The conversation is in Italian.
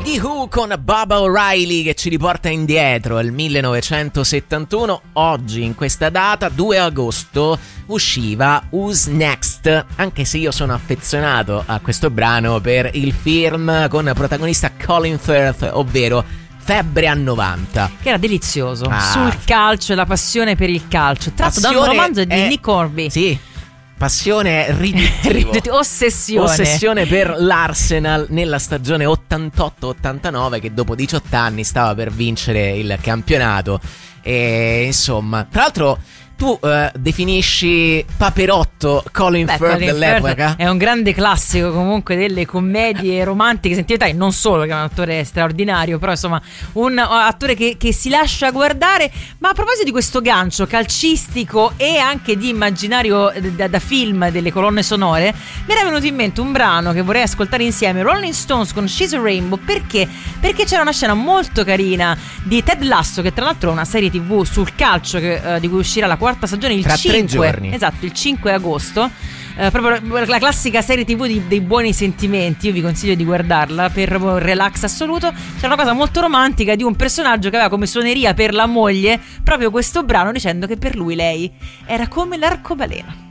The Who con Baba O'Reilly che ci riporta indietro al 1971. Oggi, in questa data, 2 agosto, usciva Who's Next, anche se io sono affezionato a questo brano per il film con protagonista Colin Firth, ovvero Febbre a 90, che era delizioso, sul calcio e la passione per il calcio, tratto da un romanzo di Nick Hornby. Sì, passione riduttiva. Ossessione per l'Arsenal nella stagione 88-89, che dopo 18 anni stava per vincere il campionato. E insomma, tra l'altro tu definisci Paperotto Colin Firth dell'epoca? È un grande classico comunque delle commedie romantiche sentimentali, non solo che è un attore straordinario, però insomma un attore che si lascia guardare. Ma a proposito di questo gancio calcistico e anche di immaginario da film, delle colonne sonore, mi era venuto in mente un brano che vorrei ascoltare insieme, Rolling Stones con She's a Rainbow. Perché c'era una scena molto carina di Ted Lasso, che tra l'altro è una serie TV sul calcio di cui uscirà la quarta stagione il tra 5, 3 giorni. Esatto, il 5 agosto. Proprio la classica serie TV dei buoni sentimenti. Io vi consiglio di guardarla per un relax assoluto. C'è una cosa molto romantica di un personaggio che aveva come suoneria per la moglie proprio questo brano, dicendo che per lui lei era come l'arcobaleno.